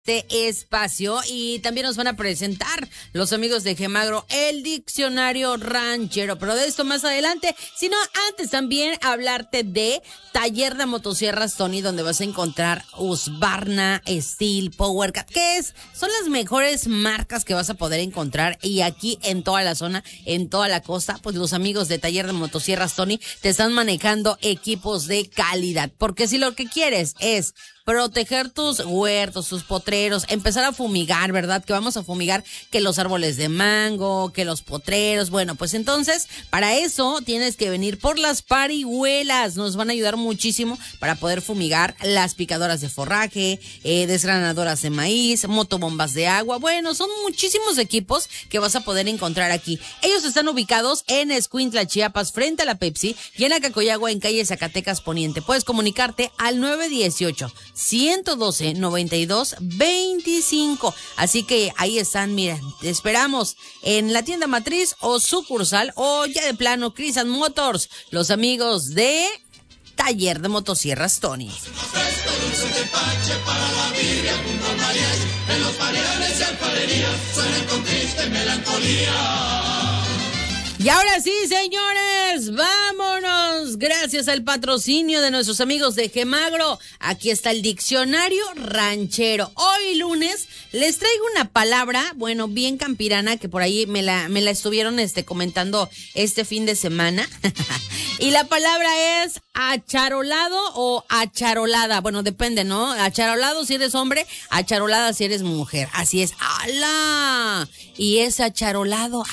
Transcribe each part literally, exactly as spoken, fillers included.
este espacio y también nos van a presentar los amigos de Gemagro el diccionario ranchero, pero de esto más adelante, sino antes también hablarte de Taller de Motosierras Tony, donde vas a encontrar Husqvarna, Steel, Powercat, que es, son las mejores marcas que vas a poder encontrar, y aquí en toda la zona, en toda la costa, pues los amigos de Taller de Motosierras Tony te están manejando equipos de calidad, porque si lo que quieres es proteger tus huertos, tus potreros, empezar a fumigar, ¿verdad? Que vamos a fumigar que los árboles de mango, que los potreros. Bueno, pues entonces, para eso tienes que venir por las parihuelas. Nos van a ayudar muchísimo para poder fumigar las picadoras de forraje, eh, desgranadoras de maíz, motobombas de agua. Bueno, son muchísimos equipos que vas a poder encontrar aquí. Ellos están ubicados en Escuintla, Chiapas, frente a la Pepsi, y en Acacoyagua, en calle Zacatecas Poniente. Puedes comunicarte al nueve dieciocho, ciento doce, noventa y dos, veinticinco. Así que ahí están, mira, te esperamos en la tienda matriz o sucursal, o ya de plano Crisan Motors, los amigos de Taller de Motosierras Tony. En los pareales y alfarerías suenan con triste melancolía. Y ahora sí, señores, vámonos. Gracias al patrocinio de nuestros amigos de Gemagro, aquí está el diccionario ranchero. Hoy lunes les traigo una palabra, bueno, bien campirana, que por ahí me la, me la estuvieron este, comentando este fin de semana. Y la palabra es acharolado o acharolada. Bueno, depende, ¿no? Acharolado si eres hombre, acharolada si eres mujer. Así es. ¡Hala! Y es acharolado.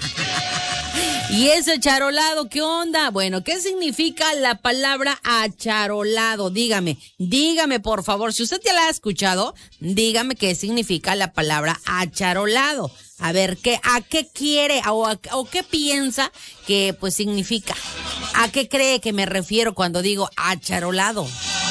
Y ese charolado, ¿qué onda? Bueno, ¿qué significa la palabra acharolado? Dígame, dígame por favor, si usted ya la ha escuchado, dígame qué significa la palabra acharolado. A ver, ¿qué, a qué quiere o, a, o qué piensa que pues significa? ¿A qué cree que me refiero cuando digo acharolado?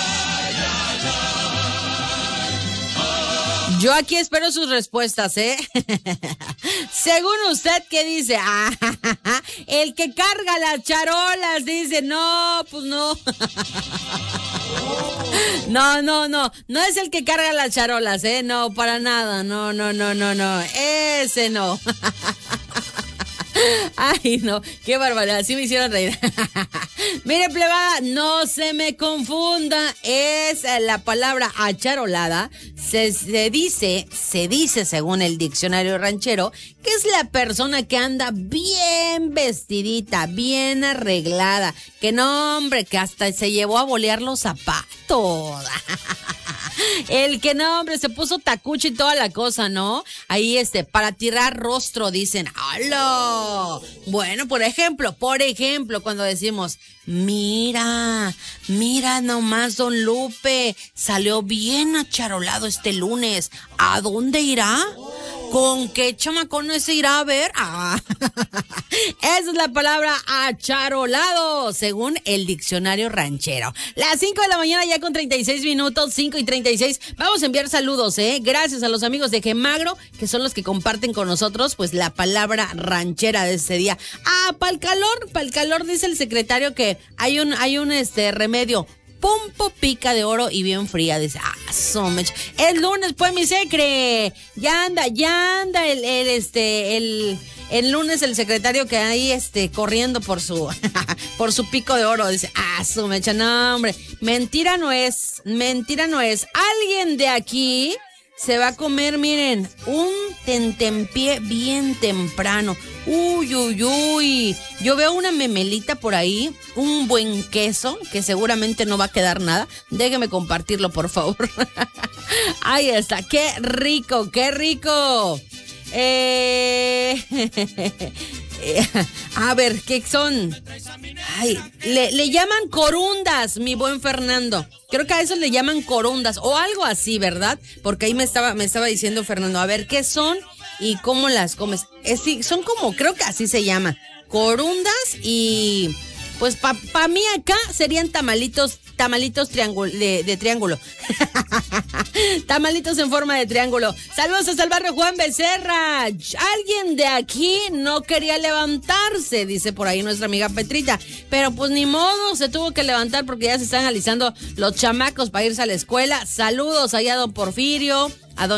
Yo aquí espero sus respuestas, ¿eh? Según usted, ¿qué dice? Ah, el que carga las charolas, dice, no, pues no. No, no, no, no es el que carga las charolas, ¿eh? No, para nada, no, no, no, no, no, ese no. Ay, no, qué barbaridad, sí me hicieron reír. Mire, plebada, no se me confunda, es la palabra acharolada. Se, se dice, se dice según el diccionario ranchero, que es la persona que anda bien vestidita, bien arreglada, que no, hombre, que hasta se llevó a bolear los zapatos. El que no, hombre, se puso tacucho y toda la cosa, ¿no? Ahí, este, para tirar rostro, dicen, ¡hala! Bueno, por ejemplo, por ejemplo, cuando decimos, mira, mira nomás, don Lupe, salió bien acharolado este lunes. ¿A dónde irá? ¿Con qué chamacones se irá a ver? Ah. Esa es la palabra acharolado, según el diccionario ranchero. Las cinco de la mañana ya con treinta y seis minutos, cinco y treinta y seis. Vamos a enviar saludos, ¿eh? Gracias a los amigos de Gemagro, que son los que comparten con nosotros, pues, la palabra ranchera de este día. Ah, para el calor, para el calor, dice el secretario que hay un, hay un, este, remedio. Pumpo pica de oro y bien fría. Dice, ah, somech. Es lunes, pues, mi secre. Ya anda, ya anda el, el este, el, el lunes el secretario que ahí, este, corriendo por su, por su pico de oro. Dice, ah, somecha, no, hombre. Mentira no es, mentira no es. Alguien de aquí se va a comer, miren, un tentempié bien temprano. Uy, uy, uy. Yo veo una memelita por ahí, un buen queso, que seguramente no va a quedar nada. Déjeme compartirlo, por favor. Ahí está. ¡Qué rico, qué rico! Eh... A ver, ¿qué son? Ay, le, le llaman corundas, mi buen Fernando. Creo que a eso le llaman corundas o algo así, ¿verdad? Porque ahí me estaba, me estaba diciendo Fernando, a ver, ¿qué son y cómo las comes? Es, sí, son como, creo que así se llama, corundas y... Pues para pa mí acá serían tamalitos, tamalitos triángulo, de, de triángulo. Tamalitos en forma de triángulo. Saludos hasta el barrio Juan Becerra. Alguien de aquí no quería levantarse, dice por ahí nuestra amiga Petrita. Pero pues ni modo, se tuvo que levantar porque ya se están alisando los chamacos para irse a la escuela. Saludos allá a don Porfirio,